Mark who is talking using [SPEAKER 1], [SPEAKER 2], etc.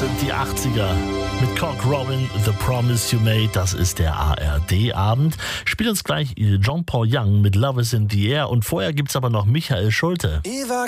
[SPEAKER 1] sind die 80er. Mit Cock Robin, The Promise You Made, das ist der ARD-Abend. Spielt uns gleich John Paul Young mit Love is in the Air und vorher gibt's aber noch Michael Schulte.